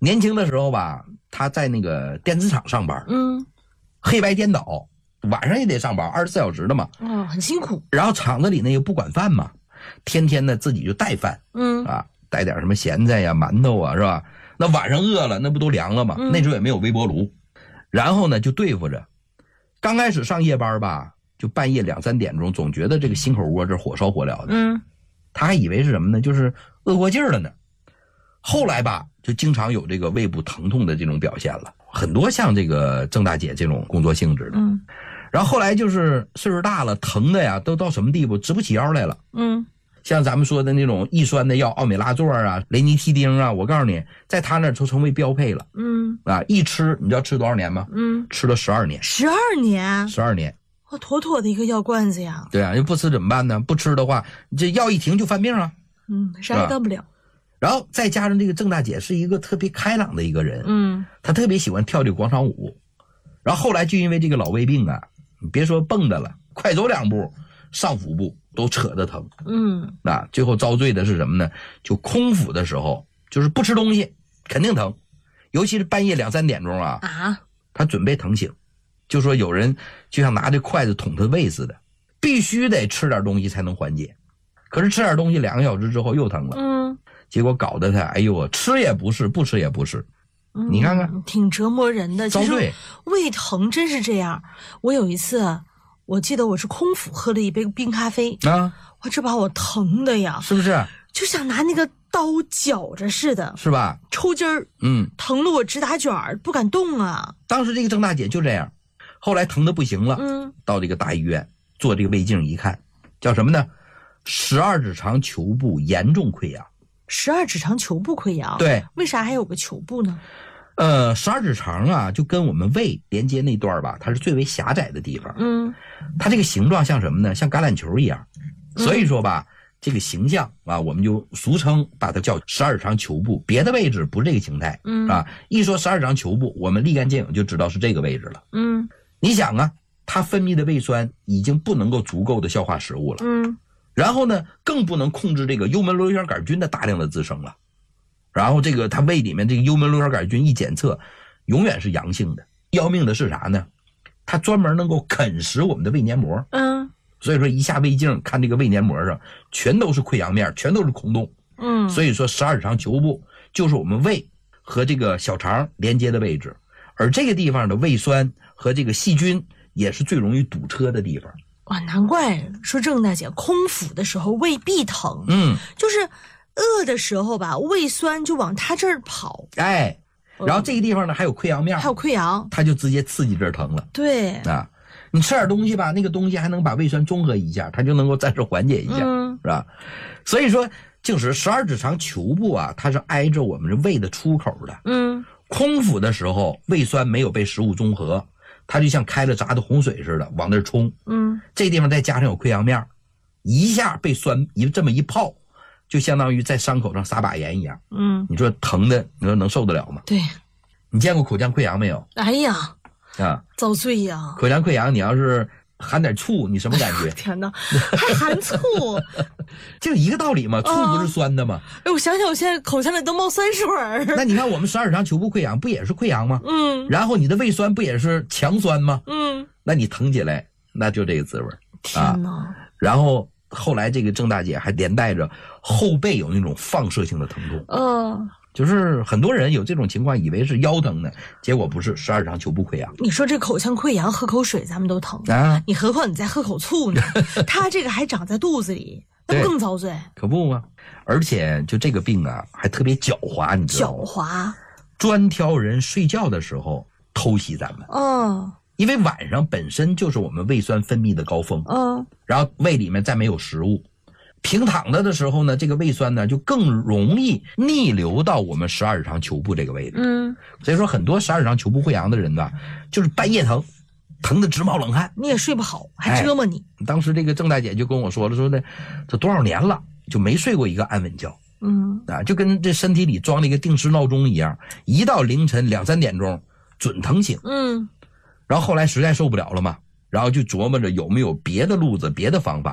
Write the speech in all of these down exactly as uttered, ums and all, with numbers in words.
年轻的时候吧，他在那个电子厂上班， 嗯， 黑白颠倒，晚上也得上班，二十四小时的嘛， 哦，很辛苦。 然后厂子里呢又不管饭嘛，天天呢自己就带饭， 嗯啊，带点什么咸菜呀、馒头啊，是吧？那晚上饿了，那不都凉了吗？ 嗯、 那时候也没有微波炉，然后呢就对付着。刚开始上夜班吧，就半夜两三点钟，总觉得这个心口窝这火烧火燎的， 嗯， 他还以为是什么呢？就是饿过劲儿了呢。后来吧，就经常有这个胃部疼痛的这种表现了，很多像这个郑大姐这种工作性质的。 嗯， 然后后来就是岁数大了，疼的呀，都到什么地步，直不起腰来了。 嗯。 像咱们说的那种抑酸的药，奥美拉唑啊、雷尼替丁啊，我告诉你，在他那儿都成为标配了。 嗯啊，一吃你知道吃多少年吗？ 嗯， 吃了十二年。 十二年， 十二年， 哦，妥妥的一个药罐子呀。 对啊，要不吃怎么办呢？不吃的话，这药一停就犯病啊。 嗯，啥也干不了。 然后再加上这个郑大姐是一个特别开朗的一个人， 嗯， 她特别喜欢跳这个广场舞。然后后来就因为这个老胃病啊，你别说蹦跶了，快走两步，上腹部都扯得疼。 嗯， 啊，最后遭罪的是什么呢？就空腹的时候，就是不吃东西，肯定疼，尤其是半夜两三点钟啊， 啊， 他准备疼醒，就说有人就像拿着筷子捅他胃似的，必须得吃点东西才能缓解。可是吃点东西两个小时之后又疼了， 嗯， 结果搞得他，哎呦，吃也不是，不吃也不是。 嗯、 你看看， 挺折磨人的。 遭罪， 胃疼真是这样。我有一次，我记得我是空腹喝了一杯冰咖啡啊， 哇，这把我疼的呀， 是不是？ 就像拿那个刀绞着似的， 是吧？ 抽筋儿， 嗯， 疼得我直打卷儿，不敢动啊。 当时这个郑大姐就这样，后来疼得不行了， 嗯， 到这个大医院做这个胃镜一看，叫什么呢？十二指肠球部严重溃疡。 十二指肠球部溃疡， 对， 为啥还有个球部呢？ 呃，十二指肠啊，就跟我们胃连接那段吧，它是最为狭窄的地方。 嗯， 它这个形状像什么呢？像橄榄球一样。所以说吧，嗯、这个形象啊，我们就俗称把它叫十二指肠球部，别的位置不是这个形态。 嗯啊，一说十二指肠球部，我们立竿见影就知道是这个位置了。 嗯， 你想啊，它分泌的胃酸已经不能够足够的消化食物了。 嗯。 然后呢，更不能控制这个幽门螺旋杆菌的大量的滋生了。然后这个它胃里面这个幽门螺旋杆菌一检测，永远是阳性的。要命的是啥呢？它专门能够啃食我们的胃黏膜。 嗯， 所以说一下胃镜看这个胃黏膜上全都是溃疡面，全都是空洞。 嗯， 所以说十二指肠球部就是我们胃和这个小肠连接的位置，而这个地方的胃酸和这个细菌也是最容易堵车的地方。 哇，难怪说郑大姐空腹的时候胃必疼。 嗯， 就是饿的时候吧，胃酸就往他这儿跑。 哎，然后这个地方呢还有溃疡面， 还有溃疡， 它就直接刺激这儿疼了。 对啊，你吃点东西吧，那个东西还能把胃酸中和一下，它就能够暂时缓解一下， 嗯、 是吧？所以说，就是十二指肠球部啊，它是挨着我们这胃的出口的。 嗯， 空腹的时候，胃酸没有被食物中和。它就像开了闸的洪水似的往那儿冲， 嗯， 这地方再加上有溃疡面，一下被酸一这么一泡，就相当于在伤口上撒把盐一样， 嗯， 你说疼的，你说能受得了吗？ 对， 你见过口腔溃疡没有？ 哎呀， 啊， 遭罪呀！ 口腔溃疡，你要是含点醋，你什么感觉？ 天哪，还含醋， 就一个道理嘛，醋不是酸的吗？ 哎，我想想，我现在口腔里都冒酸水儿。 那你看我们十二指肠球部溃疡不也是溃疡吗？ 嗯， 然后你的胃酸不也是强酸吗？ 嗯， 那你疼起来，那就这个滋味。 天哪！啊、 然后后来这个郑大姐还连带着后背有那种放射性的疼痛。 嗯。 呃就是很多人有这种情况，以为是腰疼呢，结果不是，十二指肠球部溃疡。 你说这口腔溃疡，喝口水咱们都疼啊， 你何况你再喝口醋呢？他这个还长在肚子里，那不更遭罪？ 可不吗？而且就这个病啊，还特别狡猾，你知道吗？ 狡猾， 专挑人睡觉的时候偷袭咱们。 哦， 因为晚上本身就是我们胃酸分泌的高峰， 嗯， 然后胃里面再没有食物。平躺着的时候呢，这个胃酸呢就更容易逆流到我们十二指肠球部这个位置。 嗯， 所以说很多十二指肠球部溃疡的人呢，就是半夜疼，疼得直冒冷汗， 你也睡不好，还折磨你。 哎、当时这个郑大姐就跟我说了，说的这多少年了就没睡过一个安稳觉。 嗯， 啊，就跟这身体里装了一个定时闹钟一样，一到凌晨两三点钟准疼醒。 嗯， 然后后来实在受不了了嘛，然后就琢磨着有没有别的路子、别的方法。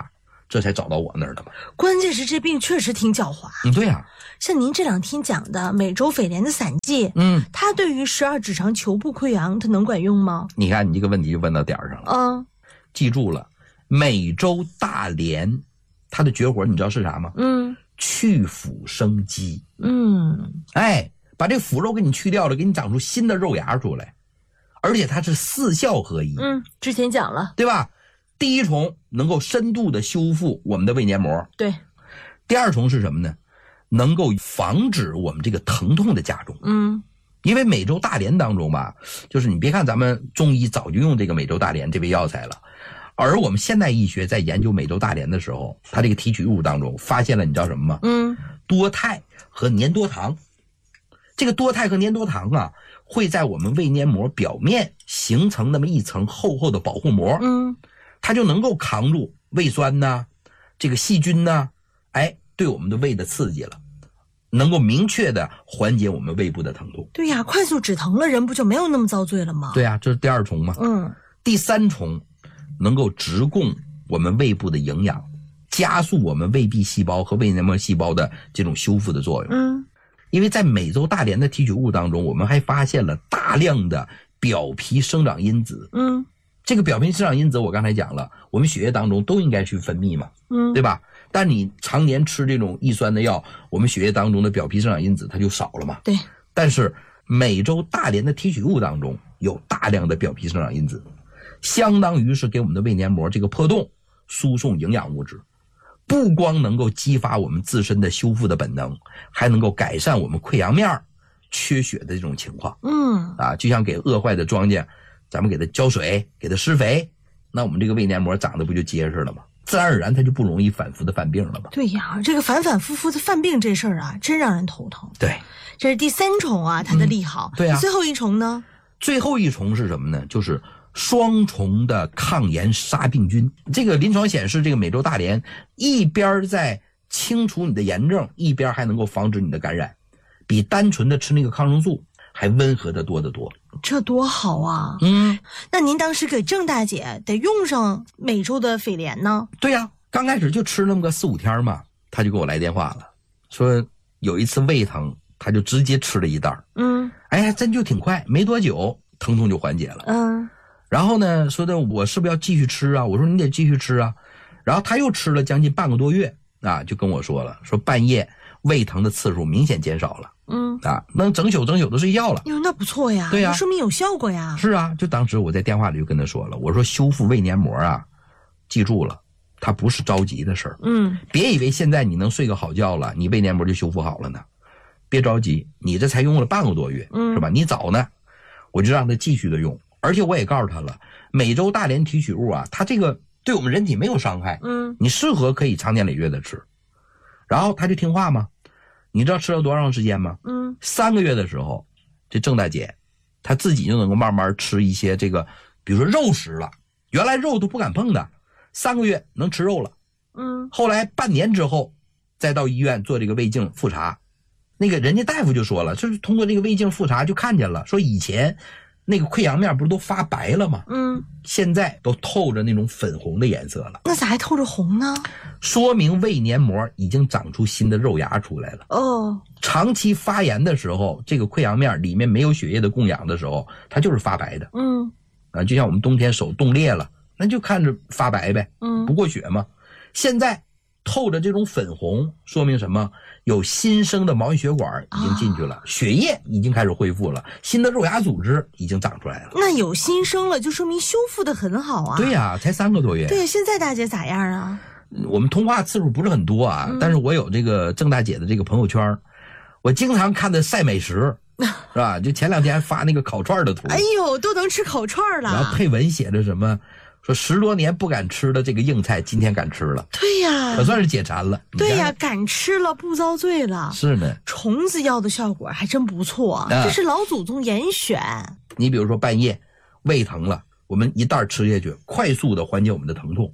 这才找到我那儿的嘛。 关键是这病确实挺狡猾。 嗯，对呀、啊。 像您这两天讲的美洲匪莲的散剂， 嗯， 它对于十二指肠球部溃疡，它能管用吗？ 你看你这个问题就问到点儿上了。 嗯， 记住了，美洲大莲它的绝活你知道是啥吗？ 嗯， 去腐生肌。 嗯， 哎，把这腐肉给你去掉了，给你长出新的肉芽出来，而且它是四效合一。 嗯，之前讲了， 对吧？第一重能够深度的修复我们的胃黏膜， 对。 第二重是什么呢？能够防止我们这个疼痛的加重。 嗯， 因为美洲大莲当中吧，就是你别看咱们中医早就用这个美洲大莲这味药材了，而我们现代医学在研究美洲大莲的时候，它这个提取物当中发现了你知道什么吗？ 嗯， 多肽和粘多糖。这个多肽和粘多糖啊，会在我们胃黏膜表面形成那么一层厚厚的保护膜。 嗯， 它就能够扛住胃酸呐，这个细菌呐，哎，对我们的胃的刺激了，能够明确的缓解我们胃部的疼痛。 对呀，快速止疼了，人不就没有那么遭罪了吗？ 对呀，这是第二重嘛。 嗯， 第三重能够直供我们胃部的营养，加速我们胃壁细胞和胃黏膜细胞的这种修复的作用。 嗯， 因为在美洲大莲的提取物当中，我们还发现了大量的表皮生长因子。 嗯， 这个表皮生长因子我刚才讲了，我们血液当中都应该去分泌嘛， 嗯， 对吧？但你常年吃这种抑酸的药，我们血液当中的表皮生长因子它就少了嘛。 对。 但是美洲大莲的提取物当中有大量的表皮生长因子，相当于是给我们的胃黏膜这个破洞输送营养物质，不光能够激发我们自身的修复的本能，还能够改善我们溃疡面缺血的这种情况。 嗯， 啊，就像给饿坏的庄稼，咱们给它浇水，给它施肥，那我们这个胃黏膜长得不就结实了吗？自然而然它就不容易反复的犯病了嘛。 对呀，这个反反复复的犯病这事儿啊，真让人头疼。 对， 这是第三重啊，它的利好。 嗯、对啊。 最后一重呢？ 最后一重是什么呢？就是双重的抗炎杀病菌。这个临床显示，这个美洲大莲一边在清除你的炎症，一边还能够防止你的感染，比单纯的吃那个抗生素还温和的多得多。 这多好啊！ 嗯， 那您当时给郑大姐得用上美洲的匪莲呢？ 对呀、啊，刚开始就吃那么个四五天嘛，她就给我来电话了，说有一次胃疼，她就直接吃了一袋。 嗯， 哎，真就挺快，没多久疼痛就缓解了。 嗯， 然后呢，说的我是不是要继续吃啊？我说你得继续吃啊。然后她又吃了将近半个多月啊，就跟我说了，说半夜胃疼的次数明显减少了。 嗯啊，能整宿整宿的睡觉了。 哟，那不错呀。 对呀， 说明有效果呀。 是啊，就当时我在电话里就跟他说了，我说修复胃黏膜啊，记住了，它不是着急的事儿。 嗯， 别以为现在你能睡个好觉了，你胃黏膜就修复好了呢。别着急，你这才用了半个多月， 嗯， 是吧？你早呢，我就让他继续的用，而且我也告诉他了，美洲大莲提取物啊，它这个对我们人体没有伤害， 嗯， 你适合可以长年累月的吃。然后他就听话吗？你知道吃了多长时间吗？ 嗯， 三个月的时候，这郑大姐她自己就能够慢慢吃一些这个，比如说肉食了，原来肉都不敢碰的，三个月能吃肉了。 嗯， 后来半年之后，再到医院做这个胃镜复查，那个人家大夫就说了，就是通过这个胃镜复查就看见了，说以前那个溃疡面不是都发白了吗？ 嗯， 现在都透着那种粉红的颜色了。 那咋还透着红呢？ 说明胃黏膜已经长出新的肉芽出来了。 哦， 长期发炎的时候，这个溃疡面里面没有血液的供养的时候，它就是发白的。 嗯， 啊，就像我们冬天手冻裂了，那就看着发白呗， 嗯， 不过血嘛。现在透着这种粉红，说明什么？有新生的毛细血管已经进去了，啊、血液已经开始恢复了，新的肉芽组织已经长出来了。 那有新生了，就说明修复的很好啊。 对呀、啊，才三个多月。 对，现在大姐咋样啊？ 我们通话次数不是很多啊，嗯、但是我有这个郑大姐的这个朋友圈，我经常看她晒美食，是吧？就前两天还发那个烤串的图。 哎呦，都能吃烤串了。 然后配文写着什么？说十多年不敢吃的这个硬菜，今天敢吃了。 对呀， 可算是解馋了。 对呀，敢吃了，不遭罪了。 是呢， 虫子药的效果还真不错，啊、这是老祖宗严选。 你比如说半夜胃疼了，我们一袋吃下去，快速的缓解我们的疼痛。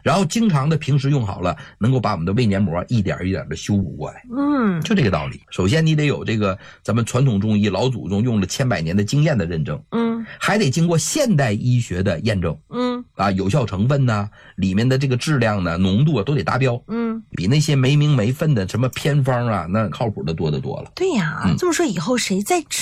然后经常的平时用好了，能够把我们的胃黏膜一点一点的修补过来。 嗯， 就这个道理。首先你得有这个咱们传统中医老祖宗用了千百年的经验的认证， 嗯， 还得经过现代医学的验证， 嗯， 啊，有效成分呢，里面的这个质量呢，浓度啊都得达标， 嗯， 比那些没名没分的什么偏方啊，那靠谱的多得多了。 对呀， 嗯这么说以后谁再